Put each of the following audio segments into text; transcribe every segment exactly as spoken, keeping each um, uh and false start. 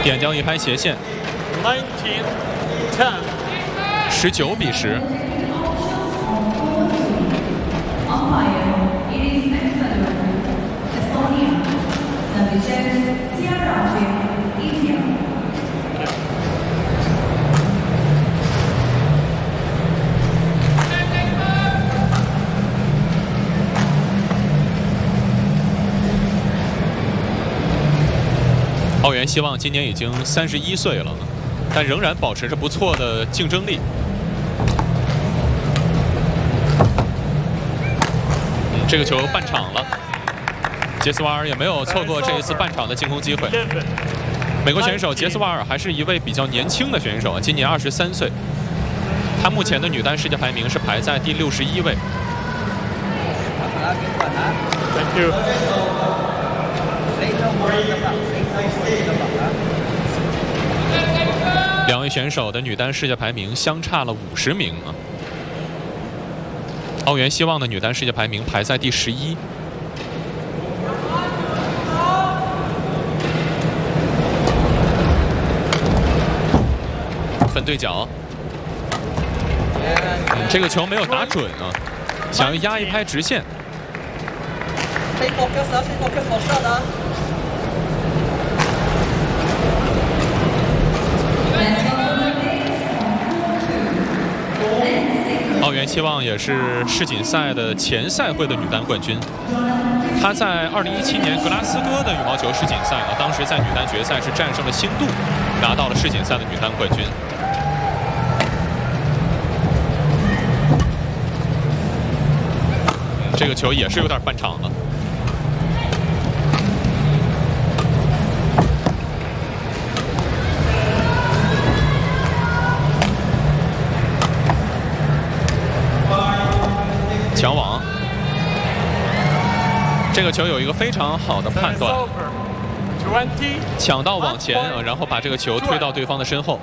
点掉一拍斜线。 nineteen ten。 十九比十。 澳元希望今年已经三十一岁了，但仍然保持着不错的竞争力。嗯，这个球半场了，杰斯瓦尔也没有错过这一次半场的进攻机会。美国选手杰斯瓦尔还是一位比较年轻的选手啊，今年二十三岁。他目前的女单世界排名是排在第六十一位。 Thank you。 两位选手的女单世界排名相差了五十名啊。澳元希望的女单世界排名排在第十一。分对角，嗯，这个球没有打准啊，想要压一拍直线。 四個腳手，四個腳落 shot 啊！ 澳元希望也是世锦赛的前赛会的女单冠军。她在二零一七年格拉斯哥的羽毛球世锦赛啊，当时在女单决赛是战胜了新度，拿到了世锦赛的女单冠军。这个球也是有点半场了。 抢网，这个球有一个非常好的判断，抢到网前，呃，然后把这个球推到对方的身后，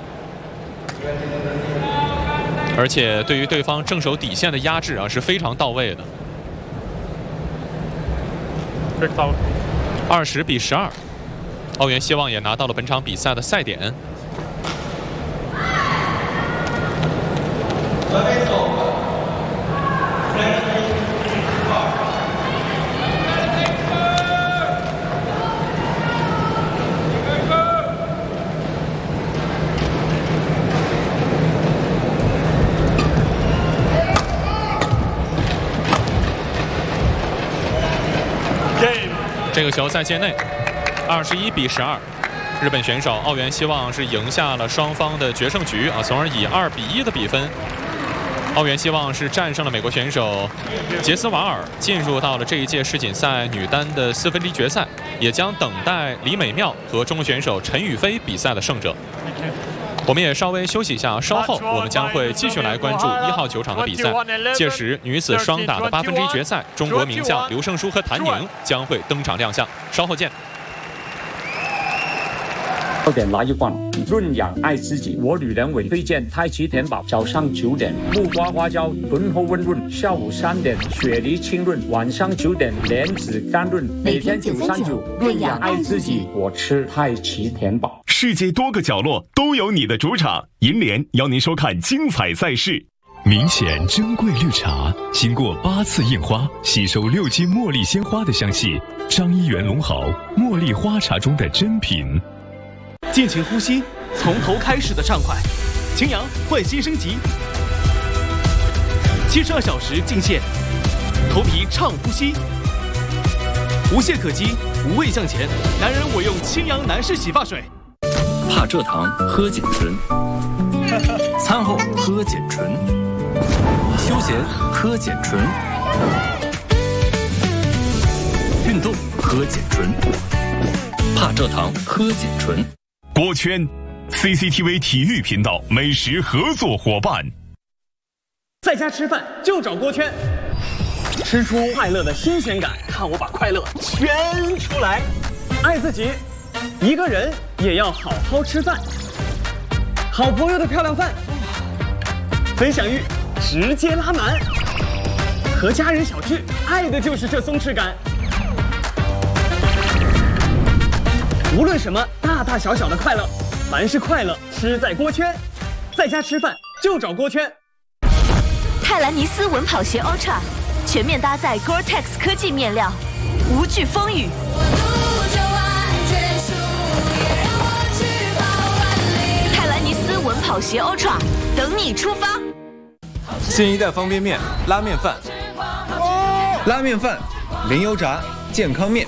而且对于对方正手底线的压制啊是非常到位的。二十比十二，澳元希望也拿到了本场比赛的赛点。 这个球在界内，二十一比十二，日本选手澳元希望是赢下了双方的决胜局啊，从而以二比一的比分，澳元希望是战胜了美国选手杰斯瓦尔，进入到了这一届世锦赛女单的四分之一决赛，也将等待李美妙和中国选手陈雨菲比赛的胜者。 我们也稍微休息一下，稍后我们将会继续来关注一号球场的比赛。届时女子双打的八分之一决赛，中国名将刘胜书和谭宁将会登场亮相。稍后见。 六点来一罐润养爱自己，我女人为推荐太极田宝。早上九点木瓜花椒醇厚温润，下午三点雪梨清润，晚上九点莲子甘润。每天九三九润养爱自己，我吃太极田宝。 世界多个角落都有你的主场，银联邀您收看精彩赛事。 明显珍贵绿茶，经过八次印花，吸收六斤茉莉鲜花的香气。张一元龙豪茉莉花茶中的珍品。 尽情呼吸，从头开始的畅快。擎阳焕新升级，七十二小时净线，头皮畅呼吸，无懈可击，无畏向前。男人我用清扬男士洗发水。 帕蔗糖喝碱醇，餐后喝碱醇，休闲喝碱醇，运动喝碱醇，帕蔗糖喝碱醇。 锅圈 ，C C T V 体育频道美食合作伙伴。 在家吃饭就找锅圈，吃出快乐的新鲜感，看我把快乐圈出来。爱自己。 一个人也要好好吃饭，好朋友的漂亮饭，分享欲直接拉满，和家人小聚，爱的就是这松弛感。 无论什么大大小小的快乐，凡是快乐吃在锅圈。在家吃饭就找锅圈。 泰兰尼斯稳跑鞋 Ultra 全面搭载 Gore-Tex 科技面料，无惧风雨。泰兰尼斯稳跑鞋 Ultra 等你出发。 新一代方便面拉面饭，拉面饭零油炸健康面，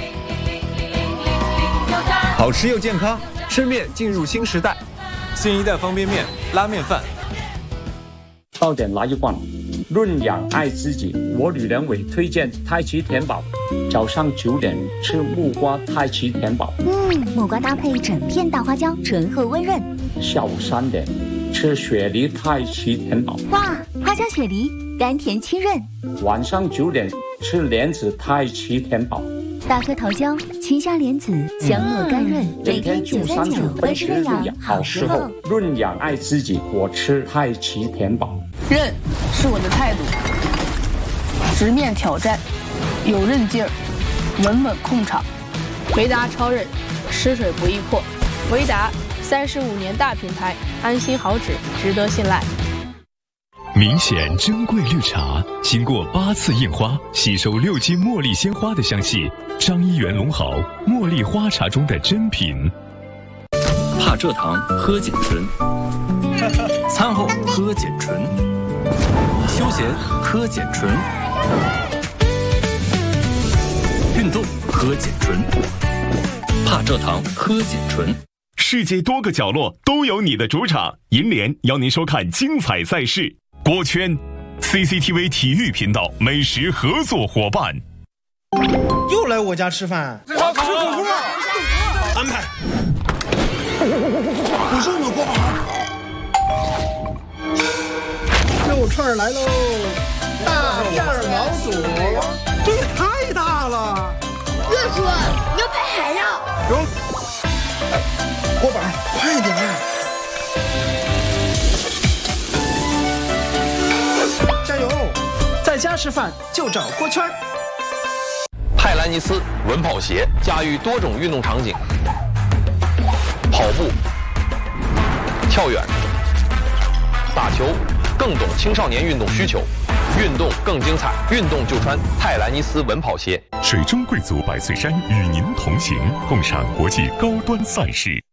好吃又健康，吃面进入新时代。新一代方便面拉面饭， 到点来一罐，润养爱自己。我女人为推荐太极田宝，早上九点吃木瓜太极田宝。 嗯，木瓜搭配整片大花椒，醇厚温润。 下午三点吃雪梨太极田宝。 哇，花香雪梨，甘甜清润。 晚上九点吃莲子太极田宝。 大颗桃胶，清香莲子，香糯甘润，每天九三九，温湿润养，好时候。 润养爱自己，我吃太极田宝。 韧是我的态度，直面挑战，有韧劲儿，稳稳控场。维达超韧，湿水不易破。维达三十五年大品牌，安心好纸，值得信赖。 明显珍贵绿茶，经过八次印花，吸收六斤茉莉鲜花的香气。张一元龙好，茉莉花茶中的珍品。 怕蔗糖，喝碱醇。餐后喝碱醇。休闲喝碱醇。运动喝碱醇。怕蔗糖，喝碱醇。 世界多个角落都有你的主场，银联邀您收看精彩赛事。锅圈 C C T V 体育频道美食合作伙伴。 又来我家吃饭，吃火锅，安排。不是我锅包，那我串儿来喽，大片毛肚，这也太大了。 热叔，牛排还要。 有。锅板，快点儿。加油！在家吃饭就找锅圈。 泰兰尼斯稳跑鞋驾驭多种运动场景，跑步、跳远、打球，更懂青少年运动需求，运动更精彩，运动就穿泰兰尼斯稳跑鞋。 水中贵族百岁山与您同行，共赏国际高端赛事。